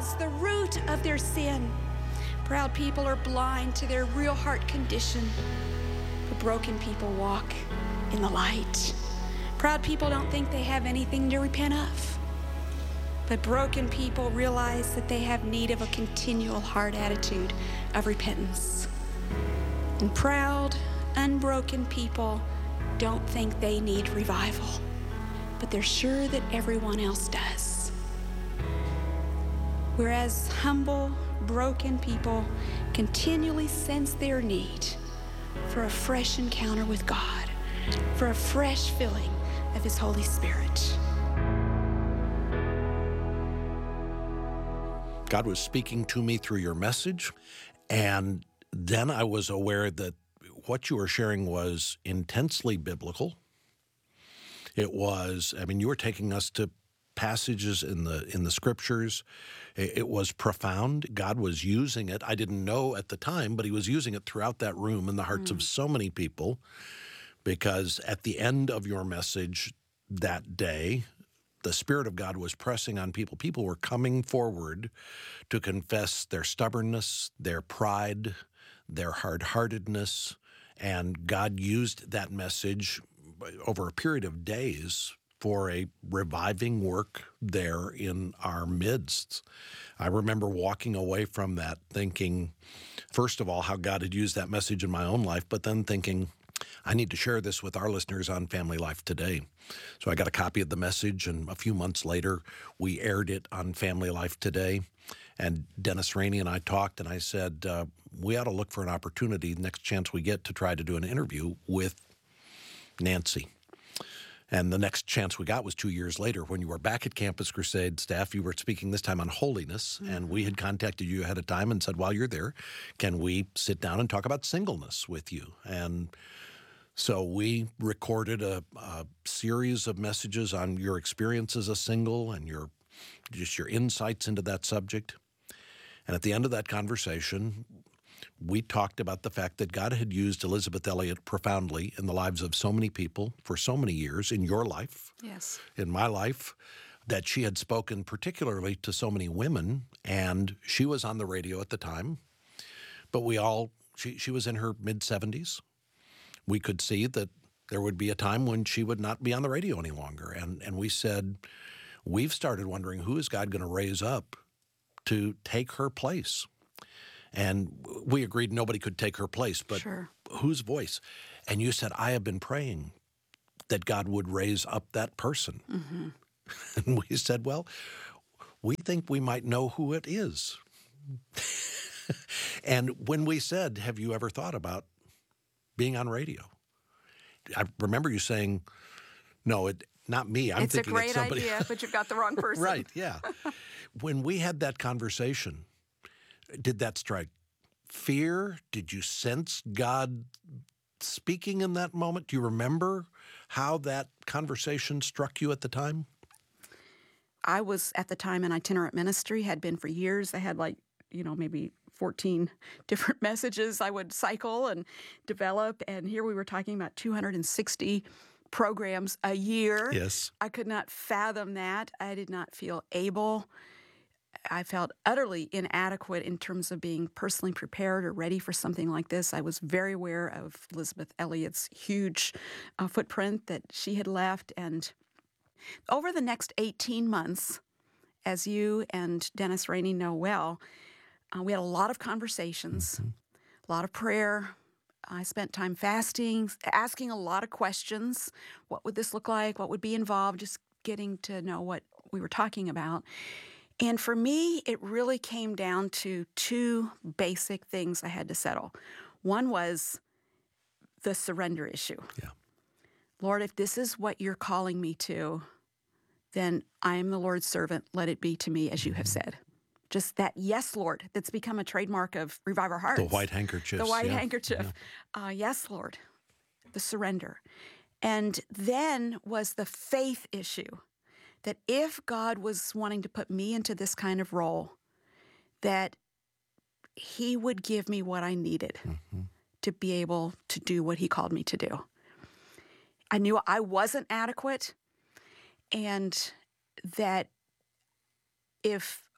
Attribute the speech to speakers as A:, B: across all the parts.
A: lost the root of their sin. Proud people are blind to their real heart condition, but broken people walk in the light. Proud people don't think they have anything to repent of, but broken people realize that they have need of a continual heart attitude of repentance. And proud, unbroken people don't think they need revival, but they're sure that everyone else does. Whereas humble, broken people continually sense their need for a fresh encounter with God, for a fresh filling of His Holy Spirit.
B: God was speaking to me through your message, and then I was aware that what you were sharing was intensely biblical. It was, you were taking us to passages in the scriptures. It was profound. God was using it. I didn't know at the time, but He was using it throughout that room in the hearts of so many people, because at the end of your message that day, the Spirit of God was pressing on people. People were coming forward to confess their stubbornness, their pride, their hard-heartedness, and God used that message over a period of days for a reviving work there in our midst. I remember walking away from that thinking, first of all, how God had used that message in my own life, but then thinking, I need to share this with our listeners on Family Life Today. So I got a copy of the message, and a few months later, we aired it on Family Life Today. And Dennis Rainey and I talked, and I said, we ought to look for an opportunity, next chance we get, to try to do an interview with Nancy. And the next chance we got was 2 years later when you were back at Campus Crusade staff. You were speaking this time on holiness, and we had contacted you ahead of time and said, while you're there, can we sit down and talk about singleness with you? And so we recorded a series of messages on your experience as a single and your insights into that subject. And at the end of that conversation, we talked about the fact that God had used Elisabeth Elliot profoundly in the lives of so many people for so many years, in your life,
A: Yes,
B: in my life, that she had spoken particularly to so many women, and she was on the radio at the time, but she was in her mid-70s. We could see that there would be a time when she would not be on the radio any longer, and we said, we've started wondering, who is God going to raise up to take her place? And we agreed nobody could take her place, but
A: sure.
B: Whose voice? And you said, I have been praying that God would raise up that person. Mm-hmm. And we said, well, we think we might know who it is. And when we said, have you ever thought about being on radio? I remember you saying, no, not me. I'm thinking it's somebody.
A: It's a great idea, but you've got the wrong person.
B: Right, yeah. When we had that conversation, did that strike fear? Did you sense God speaking in that moment? Do you remember how that conversation struck you at the time?
A: I was at the time in itinerant ministry, had been for years. I had maybe 14 different messages I would cycle and develop. And here we were talking about 260 programs a year.
B: Yes.
A: I could not fathom that. I did not feel able. I felt utterly inadequate in terms of being personally prepared or ready for something like this. I was very aware of Elisabeth Elliot's huge footprint that she had left. And over the next 18 months, as you and Dennis Rainey know well, we had a lot of conversations, a lot of prayer. I spent time fasting, asking a lot of questions. What would this look like? What would be involved? Just getting to know what we were talking about. And for me, it really came down to two basic things I had to settle. One was the surrender issue.
B: Yeah.
A: Lord, if this is what you're calling me to, then I am the Lord's servant. Let it be to me as you have said. Just that, yes, Lord, that's become a trademark of Revive Our Hearts.
B: The white handkerchief.
A: The white handkerchief. Yeah. Yes, Lord, the surrender. And then was the faith issue. That if God was wanting to put me into this kind of role, that He would give me what I needed to be able to do what He called me to do. I knew I wasn't adequate, and that if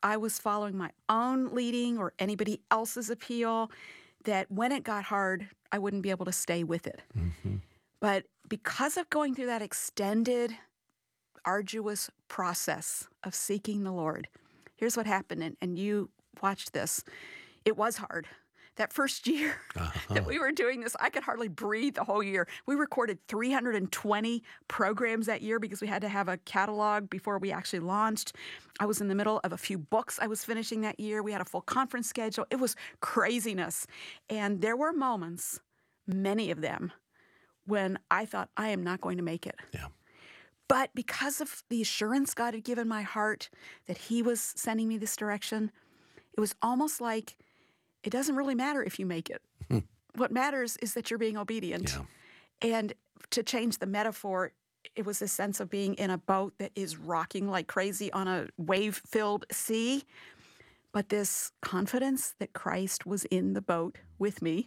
A: I was following my own leading or anybody else's appeal, that when it got hard, I wouldn't be able to stay with it.
B: Mm-hmm.
A: But because of going through that extended, arduous process of seeking the Lord, here's what happened, and you watched this. It was hard. That first year that we were doing this, I could hardly breathe the whole year. We recorded 320 programs that year because we had to have a catalog before we actually launched. I was in the middle of a few books I was finishing that year. We had a full conference schedule. It was craziness. And there were moments, many of them, when I thought, I am not going to make it.
B: Yeah.
A: But because of the assurance God had given my heart that He was sending me this direction, it was almost like it doesn't really matter if you make it. What matters is that you're being obedient.
B: Yeah.
A: And to change the metaphor, it was a sense of being in a boat that is rocking like crazy on a wave-filled sea, but this confidence that Christ was in the boat with me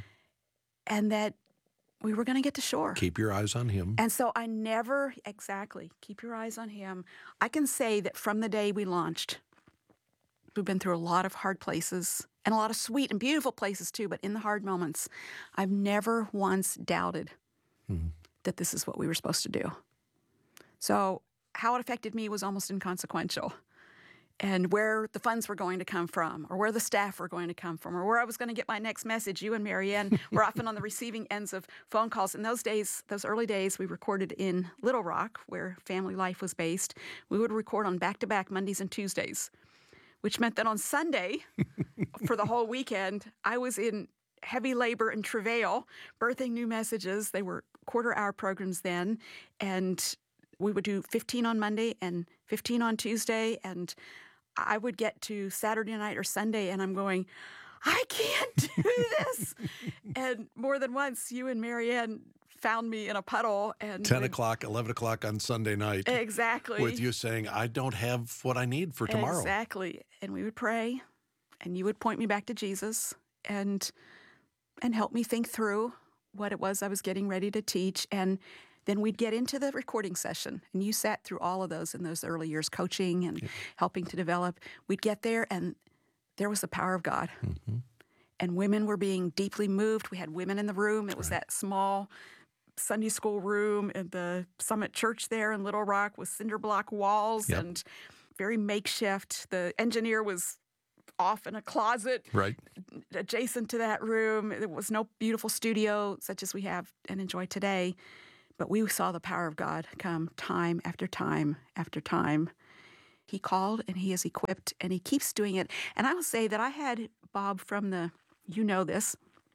A: and that we were going to get to shore.
B: Keep your eyes on Him.
A: And so I never, exactly, keep your eyes on Him. I can say that from the day we launched, we've been through a lot of hard places and a lot of sweet and beautiful places too, but in the hard moments, I've never once doubted that this is what we were supposed to do. So how it affected me was almost inconsequential. And where the funds were going to come from, or where the staff were going to come from, or where I was going to get my next message. You and Marianne were often on the receiving ends of phone calls. In those days, those early days, we recorded in Little Rock, where Family Life was based. We would record on back-to-back Mondays and Tuesdays, which meant that on Sunday, for the whole weekend, I was in heavy labor and travail, birthing new messages. They were quarter-hour programs then, and we would do 15 on Monday and 15 on Tuesday, and I would get to Saturday night or Sunday, and I'm going, I can't do this. And more than once, you and Marianne found me in a puddle. And
B: 10 o'clock, 11 o'clock on Sunday night.
A: Exactly.
B: With you saying, I don't have what I need for tomorrow.
A: Exactly. And we would pray, and you would point me back to Jesus and help me think through what it was I was getting ready to teach. And then we'd get into the recording session, and you sat through all of those in those early years, coaching and helping to develop. We'd get there, and there was the power of God. And women were being deeply moved. We had women in the room. It was that small Sunday school room in the Summit Church there in Little Rock with cinder block walls and very makeshift. The engineer was off in a closet adjacent to that room. There was no beautiful studio such as we have and enjoy today. But we saw the power of God come time after time after time. He called, and He is equipped, and He keeps doing it. And I will say that I had, Bob, from the, you know this,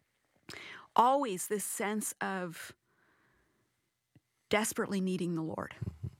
A: always this sense of desperately needing the Lord.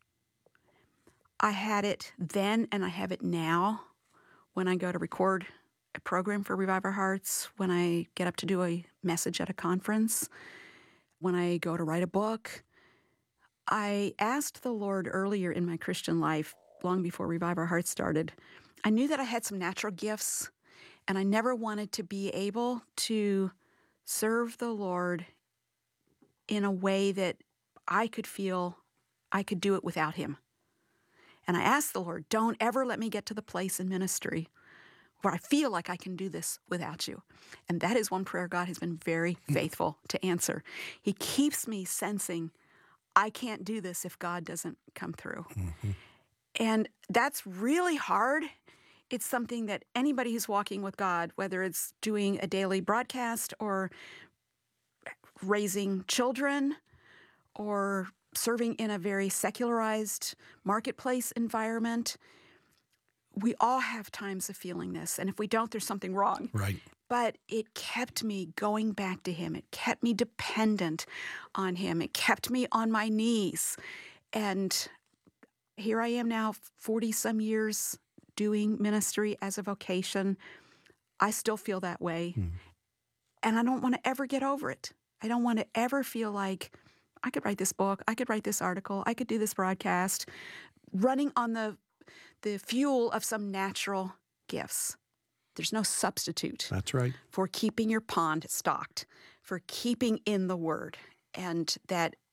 A: I had it then, and I have it now when I go to record a program for Revive Our Hearts, when I get up to do a message at a conference, when I go to write a book. I asked the Lord earlier in my Christian life, long before Revive Our Hearts started. I knew that I had some natural gifts, and I never wanted to be able to serve the Lord in a way that I could feel I could do it without Him. And I asked the Lord, don't ever let me get to the place in ministry where I feel like I can do this without you. And that is one prayer God has been very faithful to answer. He keeps me sensing I can't do this if God doesn't come through. And that's really hard. It's something that anybody who's walking with God, whether it's doing a daily broadcast or raising children or serving in a very secularized marketplace environment, we all have times of feeling this. And if we don't, there's something wrong.
B: Right.
A: But it kept me going back to Him. It kept me dependent on Him. It kept me on my knees. And here I am now, 40-some years doing ministry as a vocation. I still feel that way. And I don't want to ever get over it. I don't want to ever feel like I could write this book, I could write this article, I could do this broadcast, running on the fuel of some natural gifts. There's no substitute.
B: That's right.
A: For keeping your pond stocked, for keeping in the Word, and that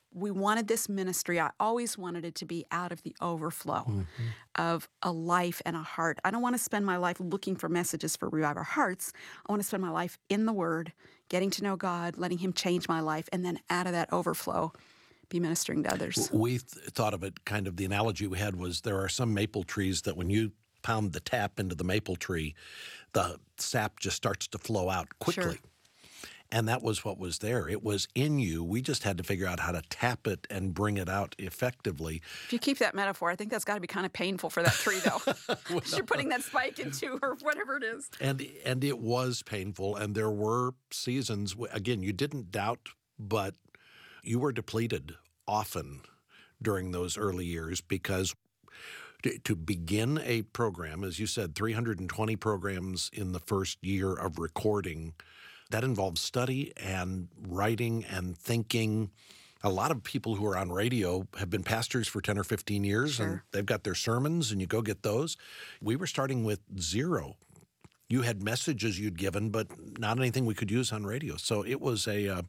A: we wanted this ministry. I always wanted it to be out of the overflow of a life and a heart. I don't want to spend my life looking for messages for Revive Our Hearts. I want to spend my life in the Word, getting to know God, letting Him change my life, and then out of that overflow, be ministering to others.
B: We thought of it, kind of the analogy we had was there are some maple trees that when you pound the tap into the maple tree, the sap just starts to flow out quickly.
A: Sure.
B: And that was what was there. It was in you. We just had to figure out how to tap it and bring it out effectively.
A: If you keep that metaphor, I think that's got to be kind of painful for that tree, though. You're putting that spike into, or whatever it is.
B: And it was painful. And there were seasons, again, you didn't doubt, but you were depleted often during those early years because to begin a program, as you said, 320 programs in the first year of recording, that involves study and writing and thinking. A lot of people who are on radio have been pastors for 10 or 15 years,
A: Sure.
B: and they've got their sermons, and you go get those. We were starting with zero. You had messages you'd given, but not anything we could use on radio. So it was a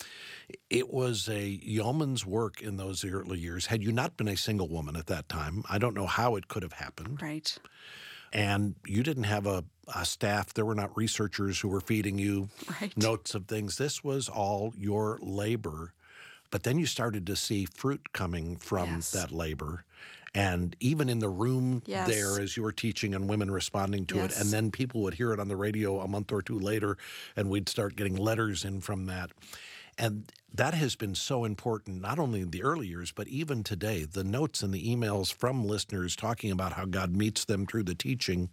B: yeoman's work in those early years. Had you not been a single woman at that time, I don't know how it could have happened.
A: Right.
B: And you didn't have a staff. There were not researchers who were feeding you
A: Right.
B: notes of things. This was all your labor. But then you started to see fruit coming from
A: Yes.
B: that labor. And even in the room
A: Yes.
B: there as you were teaching and women responding to it,
A: Yes.
B: and then people would hear it on the radio a month or two later, and we'd start getting letters in from that. And that has been so important, not only in the early years, but even today. The notes and the emails from listeners talking about how God meets them through the teaching,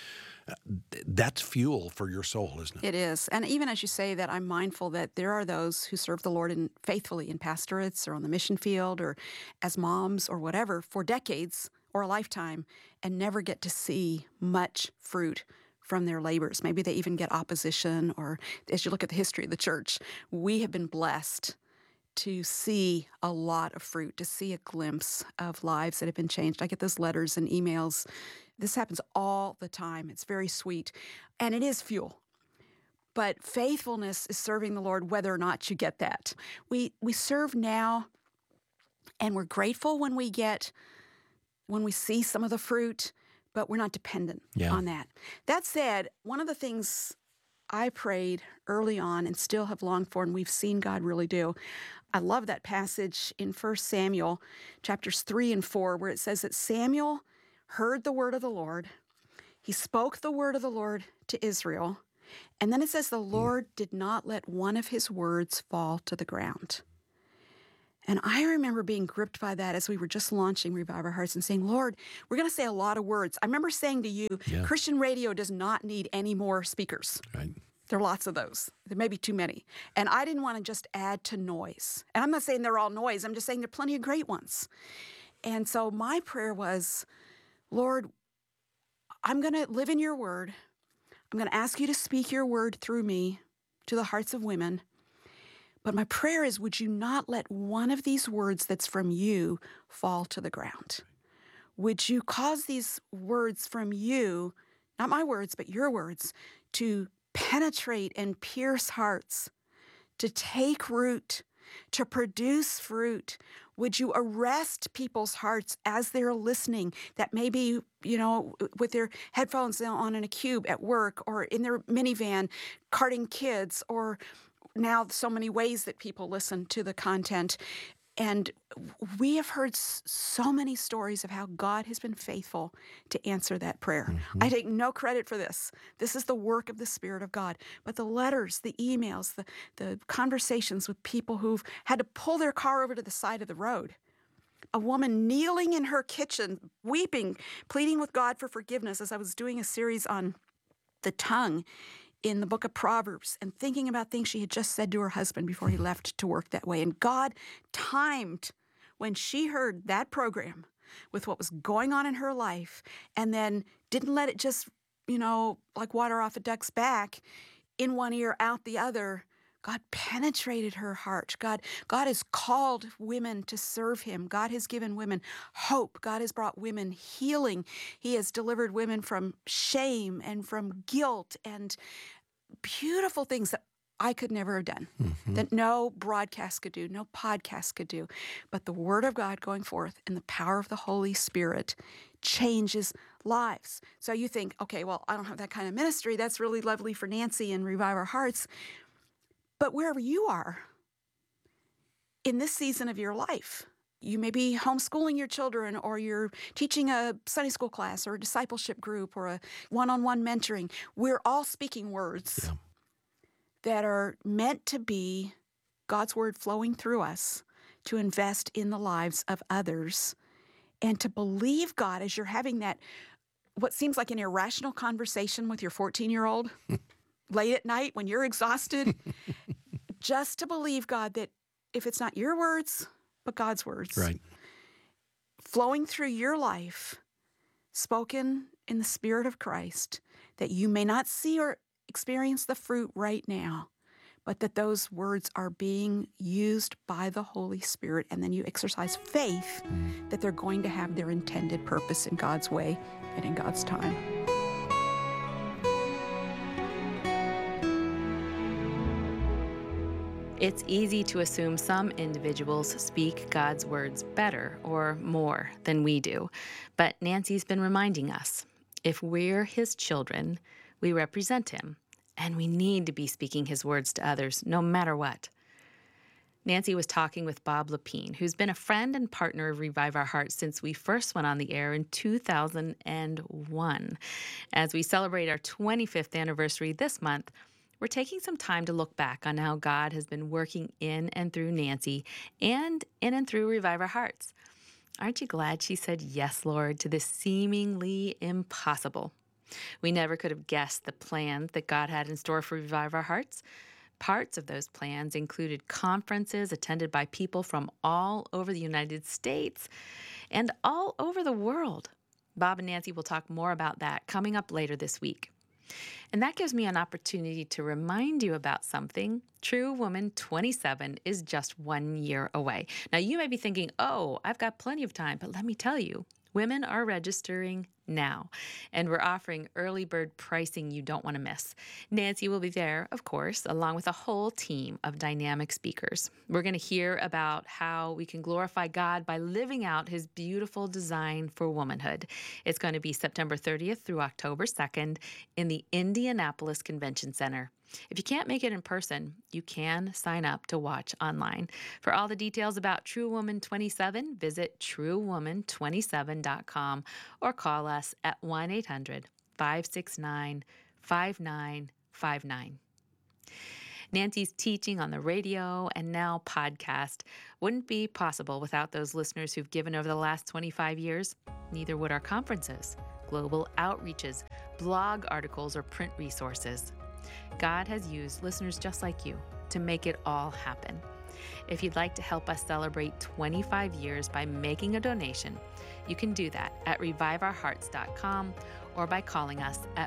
B: that's fuel for your soul, isn't it?
A: It is. And even as you say that, I'm mindful that there are those who serve the Lord faithfully in pastorates or on the mission field or as moms or whatever for decades or a lifetime and never get to see much fruit from their labors. Maybe they even get opposition, or as you look at the history of the church, we have been blessed to see a lot of fruit, to see a glimpse of lives that have been changed. I get those letters and emails. This happens all the time. It's very sweet, and it is fuel. But faithfulness is serving the Lord whether or not you get that. We serve now, and we're grateful when we see some of the fruit, but we're not dependent on that. That said, one of the things I prayed early on and still have longed for, and we've seen God really do, I love that passage in 1 Samuel chapters 3 and 4, where it says that Samuel heard the word of the Lord. He spoke the word of the Lord to Israel. And then it says the Lord did not let one of his words fall to the ground. And I remember being gripped by that as we were just launching Revive Our Hearts and saying, Lord, we're going to say a lot of words. I remember saying to you, Christian radio does not need any more speakers.
B: Right.
A: There are lots of those. There may be too many. And I didn't want to just add to noise. And I'm not saying they're all noise. I'm just saying there are plenty of great ones. And so my prayer was, Lord, I'm going to live in your word. I'm going to ask you to speak your word through me to the hearts of women. But my prayer is, would you not let one of these words that's from you fall to the ground? Would you cause these words from you, not my words, but your words, to penetrate and pierce hearts, to take root, to produce fruit? Would you arrest people's hearts as they're listening, that maybe, with their headphones on in a cube at work or in their minivan carting kids, or now so many ways that people listen to the content. And we have heard so many stories of how God has been faithful to answer that prayer.
B: Mm-hmm.
A: I take no credit for this. This is the work of the Spirit of God. But the letters, the emails, the conversations with people who've had to pull their car over to the side of the road. A woman kneeling in her kitchen, weeping, pleading with God for forgiveness as I was doing a series on the tongue in the book of Proverbs and thinking about things she had just said to her husband before he left to work that way. And God timed when she heard that program with what was going on in her life and then didn't let it just, like water off a duck's back, in one ear, out the other. God penetrated her heart. God has called women to serve him. God has given women hope. God has brought women healing. He has delivered women from shame and from guilt and beautiful things that I could never have done,
B: Mm-hmm.
A: that no broadcast could do, no podcast could do. But the Word of God going forth and the power of the Holy Spirit changes lives. So you think, okay, well, I don't have that kind of ministry. That's really lovely for Nancy and Revive Our Hearts. But wherever you are in this season of your life, you may be homeschooling your children, or you're teaching a Sunday school class or a discipleship group or a one-on-one mentoring. We're all speaking words that are meant to be God's word flowing through us to invest in the lives of others and to believe God as you're having that, what seems like an irrational conversation with your 14-year-old late at night when you're exhausted, just to believe God that if it's not your words, but God's words,
B: Right.
A: flowing through your life, spoken in the Spirit of Christ, that you may not see or experience the fruit right now, but that those words are being used by the Holy Spirit, and then you exercise faith that they're going to have their intended purpose in God's way and in God's time.
C: It's easy to assume some individuals speak God's words better or more than we do. But Nancy's been reminding us, if we're his children, we represent him, and we need to be speaking his words to others, no matter what. Nancy was talking with Bob Lepine, who's been a friend and partner of Revive Our Hearts since we first went on the air in 2001. As we celebrate our 25th anniversary this month, we're taking some time to look back on how God has been working in and through Nancy and in and through Revive Our Hearts. Aren't you glad she said yes, Lord, to this seemingly impossible? We never could have guessed the plans that God had in store for Revive Our Hearts. Parts of those plans included conferences attended by people from all over the United States and all over the world. Bob and Nancy will talk more about that coming up later this week. And that gives me an opportunity to remind you about something. True Woman 27 is just 1 year away. Now, you may be thinking, oh, I've got plenty of time, but let me tell you, women are registering now, and we're offering early bird pricing you don't want to miss. Nancy will be there, of course, along with a whole team of dynamic speakers. We're going to hear about how we can glorify God by living out his beautiful design for womanhood. It's going to be September 30th through October 2nd in the Indianapolis Convention Center. If you can't make it in person, you can sign up to watch online. For all the details about True Woman 27, visit truewoman27.com or call us at 1-800-569-5959. Nancy's teaching on the radio and now podcast wouldn't be possible without those listeners who've given over the last 25 years. Neither would our conferences, global outreaches, blog articles, or print resources. God has used listeners just like you to make it all happen. If you'd like to help us celebrate 25 years by making a donation, you can do that at reviveourhearts.com or by calling us at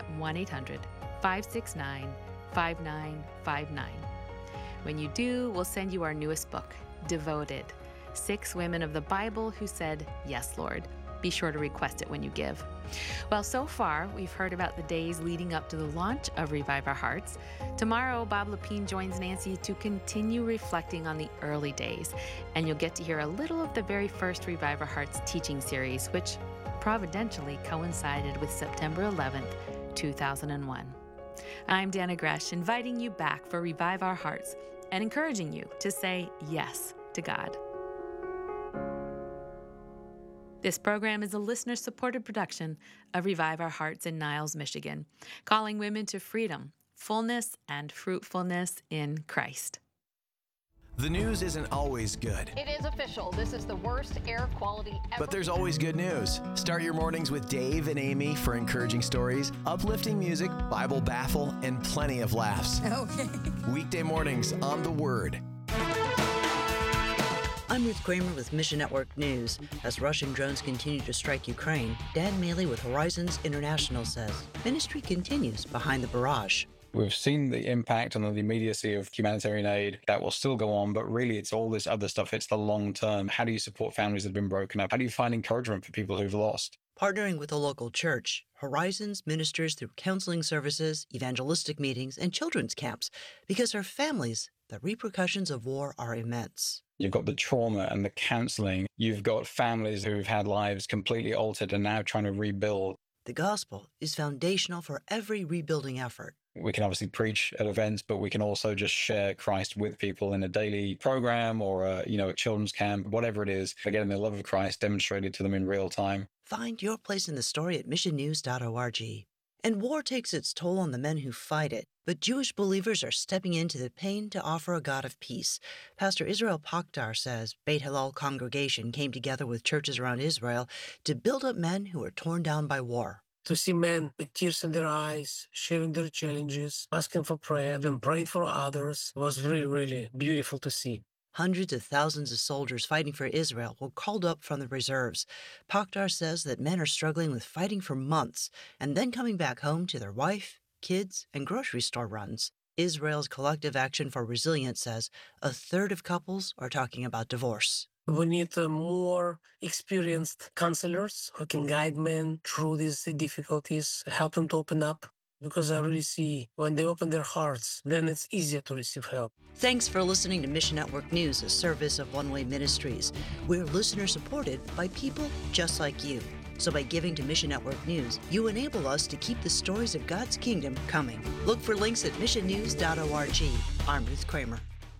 C: 1-800-569-5959. When you do, we'll send you our newest book, Devoted: 6 Women of the Bible Who Said, Yes, Lord. Be sure to request it when you give. Well, so far, we've heard about the days leading up to the launch of Revive Our Hearts. Tomorrow, Bob Lepine joins Nancy to continue reflecting on the early days, and you'll get to hear a little of the very first Revive Our Hearts teaching series, which providentially coincided with September 11th, 2001. I'm Dana Gresh, inviting you back for Revive Our Hearts and encouraging you to say yes to God. This program is a listener-supported production of Revive Our Hearts in Niles, Michigan, calling women to freedom, fullness, and fruitfulness in Christ.
D: The news isn't always good.
E: It is official. This is the worst air quality ever.
D: But there's always good news. Start your mornings with Dave and Amy for encouraging stories, uplifting music, Bible baffle, and plenty of laughs.
F: Okay.
D: Weekday mornings on The Word.
F: I'm Ruth Kramer with Mission Network News. As Russian drones continue to strike Ukraine, Dan Maley with Horizons International says ministry continues behind the barrage.
G: We've seen the impact on the immediacy of humanitarian aid. That will still go on, but really it's all this other stuff. It's the long term. How do you support families that have been broken up? How do you find encouragement for people who've lost?
F: Partnering with a local church, Horizons ministers through counseling services, evangelistic meetings, and children's camps because for families, the repercussions of war are immense.
G: You've got the trauma and the counseling. You've got families who've had lives completely altered and now trying to rebuild.
F: The gospel is foundational for every rebuilding effort.
G: We can obviously preach at events, but we can also just share Christ with people in a daily program or a children's camp, whatever it is. Again, the love of Christ demonstrated to them in real time.
F: Find your place in the story at missionnews.org. And war takes its toll on the men who fight it, but Jewish believers are stepping into the pain to offer a God of peace. Pastor Israel Pakhtar says Beit Hillel congregation came together with churches around Israel to build up men who were torn down by war.
H: To see men with tears in their eyes, sharing their challenges, asking for prayer, and praying for others was really, really beautiful to see.
F: Hundreds of thousands of soldiers fighting for Israel were called up from the reserves. Pakhtar says that men are struggling with fighting for months and then coming back home to their wife, kids, and grocery store runs. Israel's Collective Action for Resilience says a third of couples are talking about divorce.
H: We need more experienced counselors who can guide men through these difficulties, help them to open up. Because I really see when they open their hearts, then it's easier to receive help.
F: Thanks for listening to Mission Network News, a service of One Way Ministries. We're listener-supported by people just like you. So by giving to Mission Network News, you enable us to keep the stories of God's kingdom coming. Look for links at missionnews.org. I'm Ruth Kramer.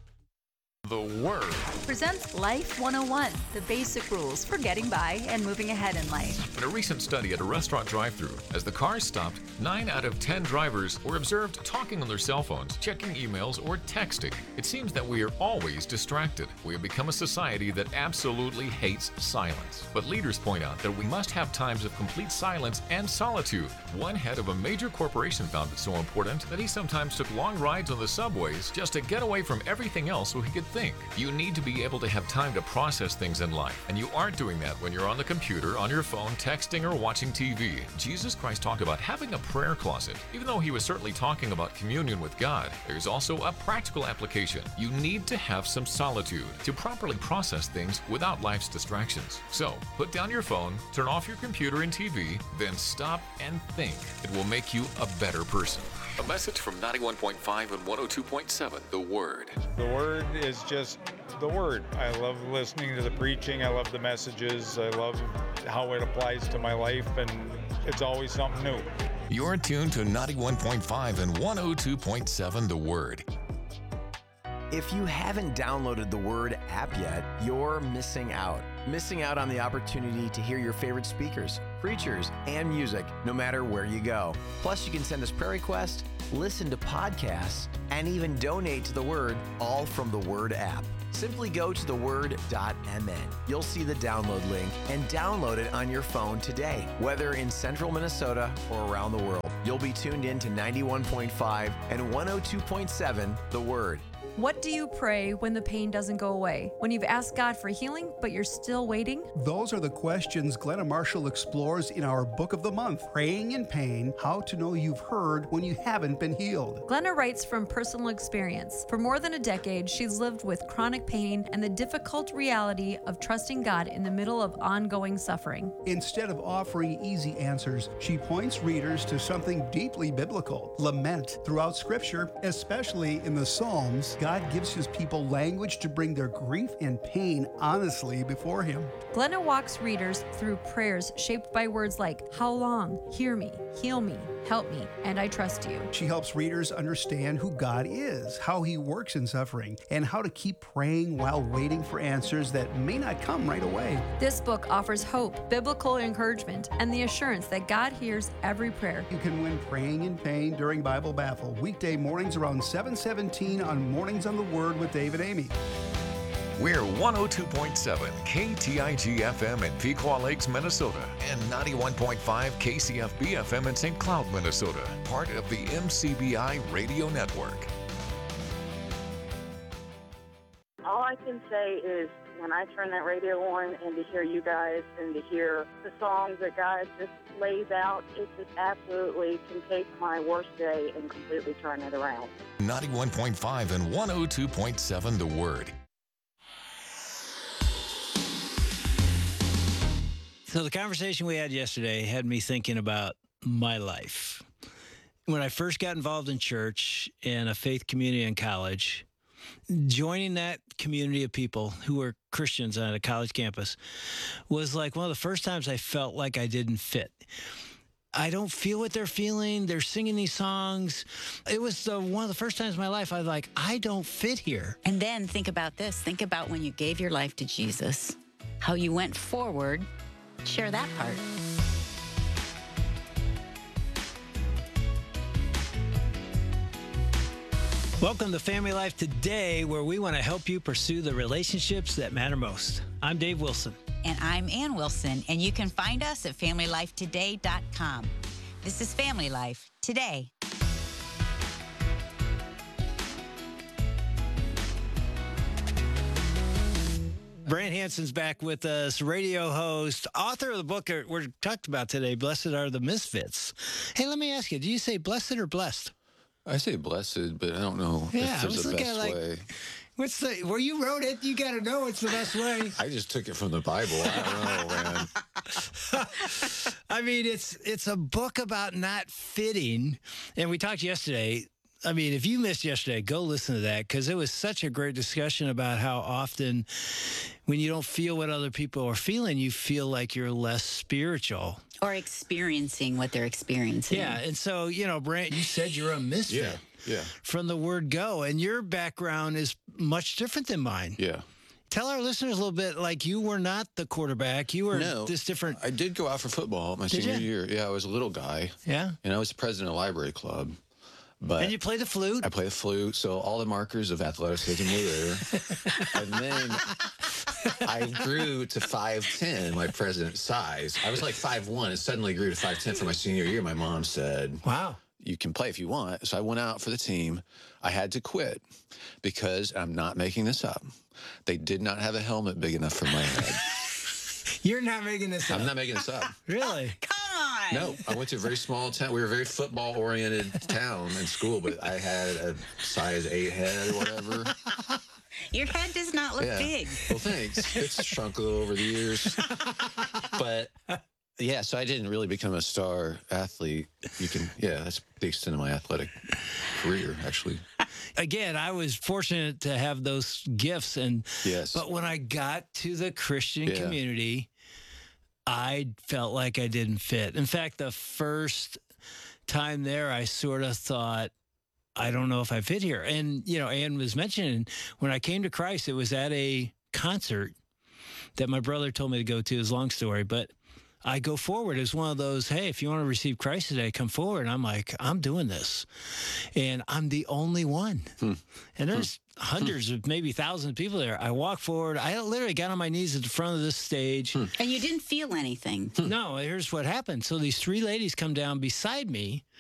I: The Word
J: presents Life 101, the basic rules for getting by and moving ahead in life.
I: In a recent study at a restaurant drive-thru, as the cars stopped, 9 out of 10 drivers were observed talking on their cell phones, checking emails, or texting. It seems that we are always distracted. We have become a society that absolutely hates silence. But leaders point out that we must have times of complete silence and solitude. One head of a major corporation found it so important that he sometimes took long rides on the subways just to get away from everything else so he could think. You need to be able to have time to process things in life, and you aren't doing that when you're on the computer, on your phone, texting, or watching TV. Jesus Christ talked about having a prayer closet. Even though he was certainly talking about communion with God, there's also a practical application. You need to have some solitude to properly process things without life's distractions. So, put down your phone, turn off your computer and TV, then stop and think. It will make you a better person. A message from 91.5 and 102.7, The Word.
K: The Word is just the Word. I love listening to the preaching. I love the messages. I love how it applies to my life, and it's always something new.
I: You're tuned to 91.5 and 102.7, The Word.
D: If you haven't downloaded the Word app yet, you're missing out. Missing out on the opportunity to hear your favorite speakers, preachers, and music no matter where you go. Plus, you can send us prayer requests, listen to podcasts, and even donate to the Word, all from the Word app. Simply go to theword.mn. You'll see the download link and download it on your phone today. Whether in central Minnesota or around the world, you'll be tuned in to 91.5 and 102.7 The Word.
L: What do you pray when the pain doesn't go away? When you've asked God for healing, but you're still waiting?
M: Those are the questions Glenna Marshall explores in our Book of the Month, Praying in Pain, How to Know You've Heard When You Haven't Been Healed.
L: Glenna writes from personal experience. For more than a decade, she's lived with chronic pain and the difficult reality of trusting God in the middle of ongoing suffering.
M: Instead of offering easy answers, she points readers to something deeply biblical, lament. Throughout Scripture, especially in the Psalms, God gives his people language to bring their grief and pain honestly before him.
L: Glenna walks readers through prayers shaped by words like, how long, hear me, heal me, help me, and I trust you.
M: She helps readers understand who God is, how he works in suffering, and how to keep praying while waiting for answers that may not come right away.
L: This book offers hope, biblical encouragement, and the assurance that God hears every prayer.
M: You can win Praying in Pain during Bible Baffle, weekday mornings around 7:17 on Mornings on the Word with Dave and Amy.
I: We're 102.7 KTIG FM in Pequot Lakes, Minnesota, and 91.5 KCFB FM in St. Cloud, Minnesota, part of the MCBI Radio Network.
N: All I can say is when I turn that radio on and to hear you guys and to hear the songs that God just lays out, it just absolutely can take my worst day and completely turn it around.
I: 91.5 and 102.7 The Word.
O: So the conversation we had yesterday had me thinking about my life. When I first got involved in church and a faith community in college, joining that community of people who were Christians on a college campus was like one of the first times I felt like I didn't fit. I don't feel what they're feeling. They're singing these songs. It was one of the first times in my life I was like, I don't fit here.
P: And then think about this. Think about when you gave your life to Jesus, how you went forward. Share that part.
O: Welcome to Family Life Today, where we want to help you pursue the relationships that matter most. I'm Dave Wilson.
P: And I'm Ann Wilson, and you can find us at FamilyLifeToday.com. This is Family Life Today.
O: Brant Hansen's back with us, radio host, author of the book we're talking about today, Blessed Are the Misfits. Hey, let me ask you, do you say blessed or blessed?
Q: I say blessed, but I don't know if there's a best way.
O: What's where you wrote it, you got to know it's the best way.
Q: I just took it from the Bible. I don't know, man.
O: I mean, it's a book about not fitting. And we talked yesterday. I mean, if you missed yesterday, go listen to that, because it was such a great discussion about how often when you don't feel what other people are feeling, you feel like you're less spiritual.
P: Or experiencing what they're experiencing.
O: Yeah, and so, Brant, you said you're a misfit.
Q: Yeah.
O: From the word go, and your background is much different than mine.
Q: Yeah.
O: Tell our listeners a little bit, like you were not the quarterback. You were this different.
Q: I did go out for football my senior year. Yeah, I was a little guy.
O: Yeah.
Q: And I was the president of the library club. But
O: and you play the flute?
Q: I play the flute, so all the markers of athleticism were there. And then I grew to 5'10", my president's size. I was like 5'1", and suddenly grew to 5'10" for my senior year. My mom said,
O: wow,
Q: you can play if you want. So I went out for the team. I had to quit because, I'm not making this up, they did not have a helmet big enough for my head.
O: You're not making this up.
Q: I'm not making this up.
O: Really?
Q: No, I went to a very small town. We were a very football-oriented town in school, but I had a size 8 head or whatever.
P: Your head does not look big.
Q: Well, thanks. It's shrunk a little over the years. But, yeah, so I didn't really become a star athlete. That's the extent of my athletic career, actually.
O: Again, I was fortunate to have those gifts. But when I got to the Christian community, I felt like I didn't fit. In fact, the first time there, I sort of thought, I don't know if I fit here. And, Ann was mentioning, when I came to Christ, it was at a concert that my brother told me to go to. It's a long story, but I go forward as one of those, hey, if you want to receive Christ today, come forward. And I'm like, I'm doing this. And I'm the only one. And there's hundreds of maybe thousands of people there. I walk forward. I literally got on my knees at the front of this stage.
P: And you didn't feel anything.
O: No, here's what happened. So these 3 ladies come down beside me.